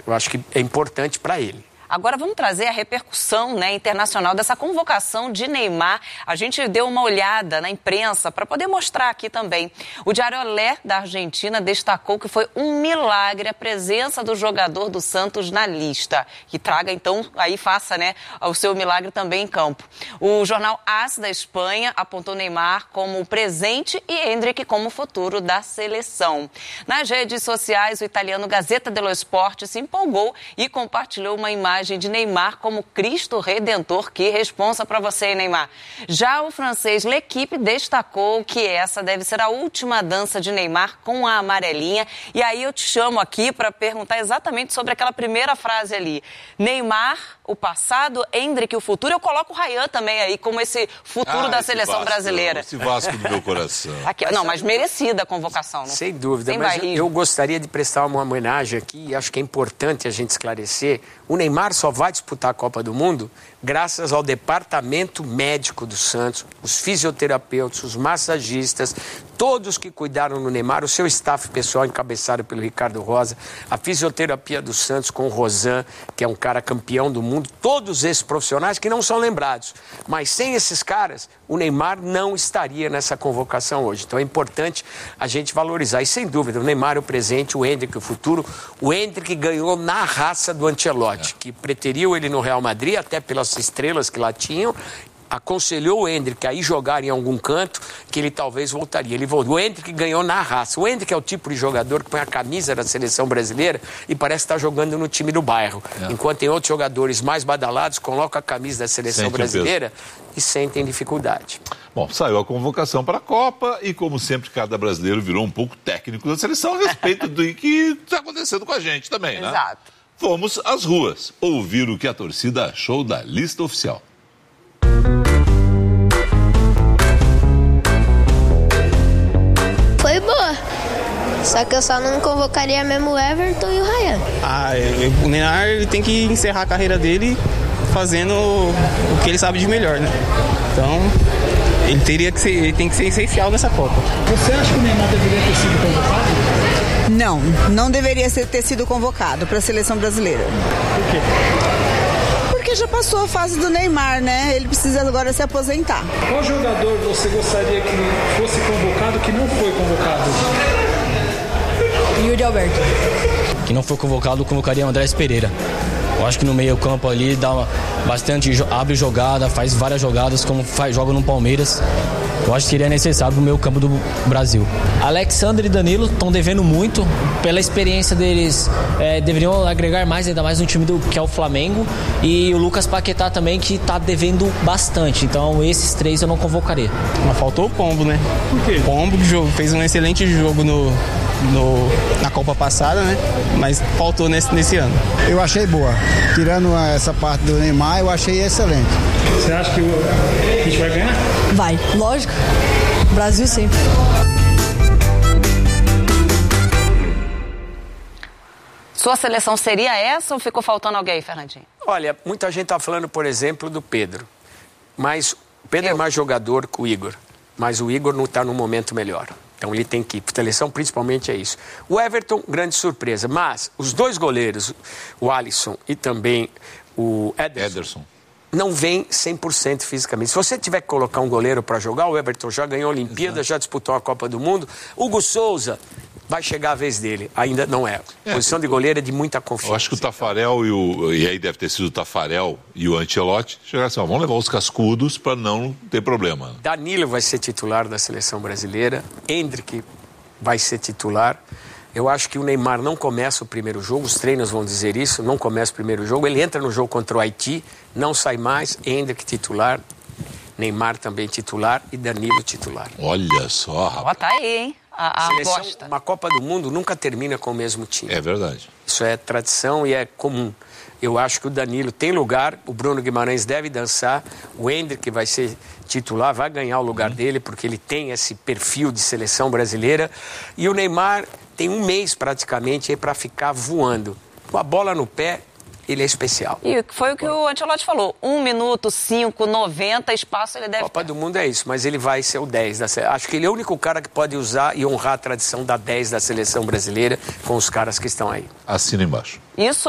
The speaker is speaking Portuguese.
Eu acho que é importante para ele. Agora vamos trazer a repercussão, né, internacional dessa convocação de Neymar. A gente deu uma olhada na imprensa para poder mostrar aqui também. O Diário Olé da Argentina destacou que foi um milagre a presença do jogador do Santos na lista. Que traga, então, aí faça, né, o seu milagre também em campo. O jornal AS da Espanha apontou Neymar como presente e Endrick como futuro da seleção. Nas redes sociais, o italiano Gazzetta dello Sport se empolgou e compartilhou uma imagem de Neymar como Cristo Redentor. Que responsa para você, Neymar. Já o francês L'Équipe destacou que essa deve ser a última dança de Neymar com a amarelinha. E aí eu te chamo aqui para perguntar exatamente sobre aquela primeira frase ali. Neymar, o passado, Endrick, o futuro. Eu coloco o Ryan também aí como esse futuro da seleção brasileira. Esse Vasco do meu coração. Aqui, não, mas merecida a convocação. Não? Sem dúvida, mas eu gostaria de prestar uma homenagem aqui e acho que é importante a gente esclarecer. O Neymar só vai disputar a Copa do Mundo graças ao departamento médico do Santos, os fisioterapeutas, os massagistas, todos que cuidaram do Neymar, o seu staff pessoal encabeçado pelo Ricardo Rosa, a fisioterapia do Santos com o Rosan, que é um cara campeão do mundo, todos esses profissionais que não são lembrados. Mas sem esses caras, o Neymar não estaria nessa convocação hoje. Então é importante a gente valorizar. E sem dúvida, o Neymar é o presente, o Endrick o futuro. O Endrick ganhou na raça do Ancelotti, que preteriu ele no Real Madrid, até pelas estrelas que lá tinham, aconselhou o Endrick a ir jogar em algum canto, que ele talvez voltaria. Ele voltou. O Endrick ganhou na raça. O Endrick é o tipo de jogador que põe a camisa da seleção brasileira e parece estar jogando no time do bairro. Enquanto tem outros jogadores mais badalados, colocam a camisa da seleção brasileira e sentem dificuldade. Bom, saiu a convocação para a Copa e, como sempre, cada brasileiro virou um pouco técnico da seleção a respeito do que está acontecendo com a gente também, né? Exato. Fomos às ruas ouvir o que a torcida achou da lista oficial. Foi boa, só que eu só não convocaria mesmo o Everton e o Ryan. O Neymar ele tem que encerrar a carreira dele fazendo o que ele sabe de melhor, né? Então, ele tem que ser essencial nessa Copa. Você acha que o Neymar deveria ter sido convocado? Não deveria ter sido convocado para a seleção brasileira. Por quê? Porque já passou a fase do Neymar, né? Ele precisa agora se aposentar. Qual jogador você gostaria que fosse convocado que não foi convocado? Yuri Alberto. Que não foi convocado, convocaria o Andrés Pereira. Eu acho que no meio campo ali dá bastante, abre jogada, faz várias jogadas, como joga no Palmeiras. Eu acho que seria necessário no meio campo do Brasil. Alexandre e Danilo estão devendo muito. Pela experiência deles, deveriam agregar mais, ainda mais no time que é o Flamengo. E o Lucas Paquetá também, que está devendo bastante. Então esses três eu não convocaria. Mas faltou o Pombo, né? Por quê? O Pombo fez um excelente jogo na Copa passada, né? Mas faltou nesse ano. Eu achei boa. Tirando essa parte do Neymar, eu achei excelente. Você acha que a gente vai ganhar? Vai, lógico. Brasil sempre. Sua seleção seria essa ou ficou faltando alguém, Fernandinho? Olha, muita gente está falando, por exemplo, do Pedro. Mas o Pedro é mais jogador que o Igor. Mas o Igor não está num momento melhor. Então ele tem que ir. Seleção principalmente é isso. O Everton, grande surpresa. Mas os dois goleiros, o Alisson e também o Ederson. Não vem 100% fisicamente. Se você tiver que colocar um goleiro para jogar, o Everton já ganhou a Olimpíada, já disputou a Copa do Mundo. Hugo Souza, vai chegar a vez dele. Ainda não é. Posição de goleiro é de muita confiança. Eu acho que o Taffarel e aí deve ter sido o Taffarel e o Ancelotti, chegaram assim, vamos levar os cascudos para não ter problema. Danilo vai ser titular da seleção brasileira. Endrick vai ser titular. Eu acho que o Neymar não começa o primeiro jogo, os treinos vão dizer isso, não começa o primeiro jogo. Ele entra no jogo contra o Haiti, não sai mais, Endrick titular, Neymar também titular e Danilo titular. Olha só, rapaz. Ó, tá aí, hein? A aposta. Uma Copa do Mundo nunca termina com o mesmo time. É verdade. Isso é tradição e é comum. Eu acho que o Danilo tem lugar, o Bruno Guimarães deve dançar, o Endrick vai ser titular, vai ganhar o lugar dele, porque ele tem esse perfil de seleção brasileira. E o Neymar tem um mês praticamente aí para ficar voando. Com a bola no pé, ele é especial. E foi o que o Ancelotti falou, 1 minuto, 5, 90, espaço ele deve Copa do Mundo é isso, mas ele vai ser o 10 da seleção. Acho que ele é o único cara que pode usar e honrar a tradição da 10 da seleção brasileira com os caras que estão aí. Assina embaixo. Isso